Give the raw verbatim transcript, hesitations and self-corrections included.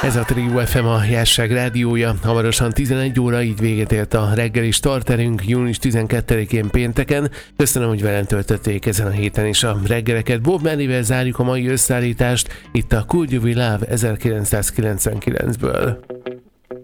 Ez a Trio ef em, a Jásság rádiója. Hamarosan tizenegy óra, így véget ért a reggeli starterünk június tizenkettedikén pénteken. Köszönöm, hogy velem töltötték ezen a héten is a reggeleket. Bob Marleyvel zárjuk a mai összeállítást itt a Could You Be Love ezerkilencszázkilencvenkilencből.